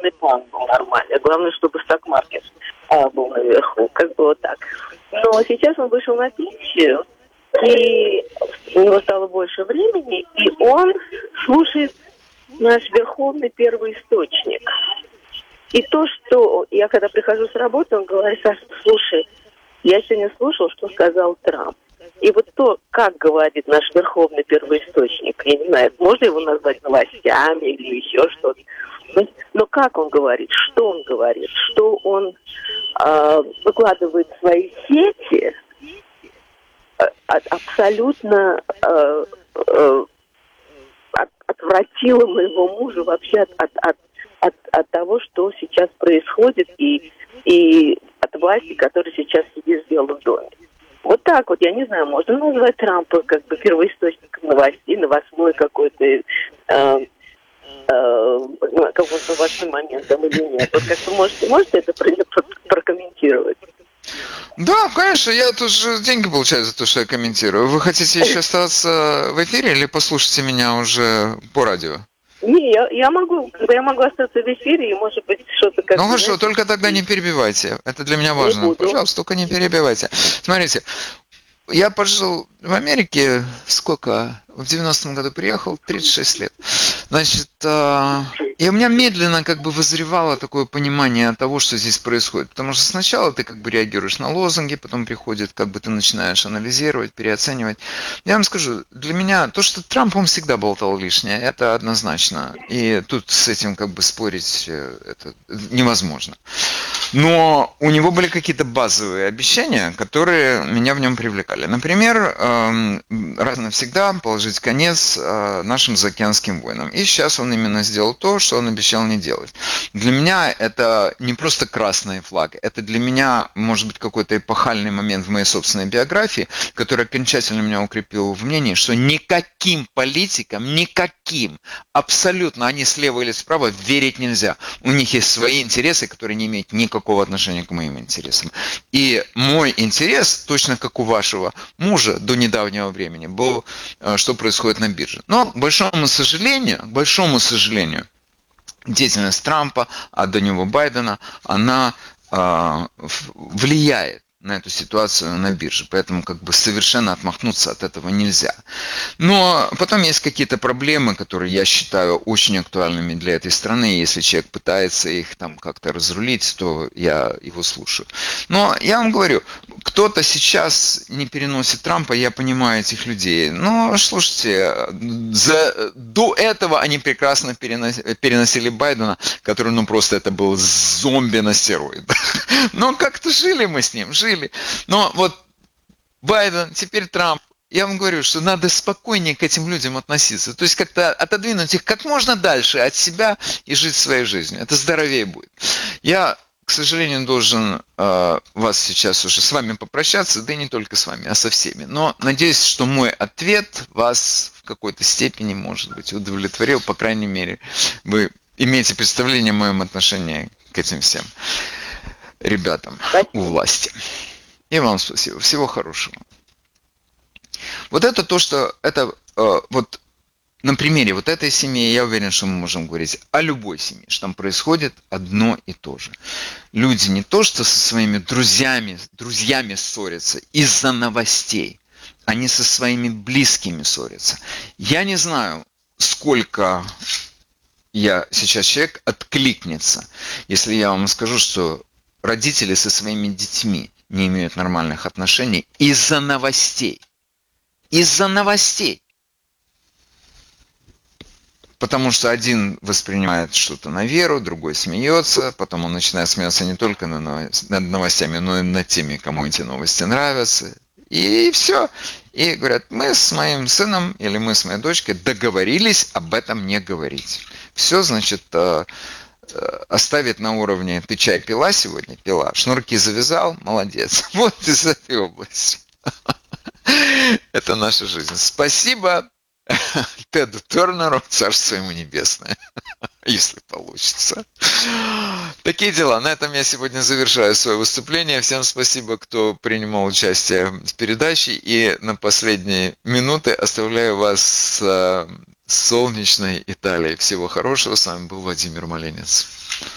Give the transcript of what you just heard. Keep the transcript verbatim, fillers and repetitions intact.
Западный план был нормальный. Главное, чтобы сток-маркет а, был наверху. Как бы вот так. Но сейчас он вышел на пенсию, и у него стало больше времени, и он слушает наш верховный первоисточник. И то, что я когда прихожу с работы, он говорит: Саша, слушай, я сегодня слушал, что сказал Трамп. И вот то, как говорит наш верховный первоисточник, я не знаю, можно его назвать новостями или еще что-то, но, но как он говорит, что он говорит, что он э, выкладывает в свои сети, э, абсолютно э, э, от, отвратило моего мужа вообще от, от, от, от, от того, что сейчас происходит, и, и от власти, которая сейчас сидит в Белом доме. Вот так вот, я не знаю, можно назвать Трампа как бы первоисточником новостей, новостной какой-то, э, э, какой-то новостным моментом или нет. Вот как вы можете, можете это прокомментировать? Да, конечно, я тоже деньги получаю за то, что я комментирую. Вы хотите еще оставаться в эфире или послушайте меня уже по радио? Не, я, я могу, я могу остаться в эфире и, может быть, что-то как-то... Ну хорошо, только тогда не перебивайте. Это для меня важно. Пожалуйста, только не перебивайте. Смотрите, я пожил в Америке, сколько? В девяностом году приехал, тридцать шесть лет. Значит, и у меня медленно как бы вызревало такое понимание того, что здесь происходит. Потому что сначала ты как бы реагируешь на лозунги, потом приходит, как бы ты начинаешь анализировать, переоценивать. Я вам скажу, для меня то, что Трамп, он всегда болтал лишнее, это однозначно. И тут с этим как бы спорить это невозможно. Но у него были какие-то базовые обещания, которые меня в нем привлекали. Например, раз и навсегда положить конец нашим заокеанским войнам. И сейчас он именно сделал то, что он обещал не делать. Для меня это не просто красный флаг, это для меня, может быть, какой-то эпохальный момент в моей собственной биографии, который окончательно меня укрепил в мнении, что никаким политикам, никаким, абсолютно, они слева или справа, верить нельзя. У них есть свои интересы, которые не имеют никакого отношения к моим интересам. И мой интерес, точно как у вашего мужа до недавнего времени, был, что происходит на бирже. Но, к большому сожалению, к большому сожалению, деятельность Трампа, а до него Байдена, она э, влияет на эту ситуацию на бирже. Поэтому как бы совершенно отмахнуться от этого нельзя. Но потом есть какие-то проблемы, которые я считаю очень актуальными для этой страны. Если человек пытается их там как-то разрулить, то я его слушаю. Но я вам говорю, кто-то сейчас не переносит Трампа, я понимаю этих людей. Но слушайте, за, до этого они прекрасно переносили, переносили Байдена, который ну просто это был зомби на стероидах. Но как-то жили мы с ним, жили. Но вот Байден, теперь Трамп, я вам говорю, что надо спокойнее к этим людям относиться. То есть как-то отодвинуть их как можно дальше от себя и жить своей жизнью. Это здоровее будет. Я, к сожалению, должен э, вас сейчас уже с вами попрощаться, да и не только с вами, а со всеми. Но надеюсь, что мой ответ вас в какой-то степени, может быть, удовлетворил. По крайней мере, вы имеете представление о моем отношении к этим всем ребятам у власти. И вам спасибо. Всего хорошего. Вот это то, что это э, вот на примере вот этой семьи, я уверен, что мы можем говорить о любой семье, что там происходит одно и то же. Люди не то, что со своими друзьями, друзьями ссорятся из-за новостей, они со своими близкими ссорятся. Я не знаю, сколько я сейчас человек откликнется, если я вам скажу, что родители со своими детьми не имеют нормальных отношений из-за новостей. Из-за новостей. Потому что один воспринимает что-то на веру, другой смеется, потом он начинает смеяться не только над новостями, но и над теми, кому эти новости нравятся. И все. И говорят, мы с моим сыном или мы с моей дочкой договорились об этом не говорить. Все, значит, оставить на уровне «ты чай пила сегодня?» Пила. Шнурки завязал? Молодец. Вот из этой области. Это наша жизнь. Спасибо Теду Тернеру, царство ему небесное, если получится. Такие дела. На этом я сегодня завершаю свое выступление. Всем спасибо, кто принимал участие в передаче. И на последние минуты оставляю вас с солнечной Италией. Всего хорошего. С вами был Владимир Маленец.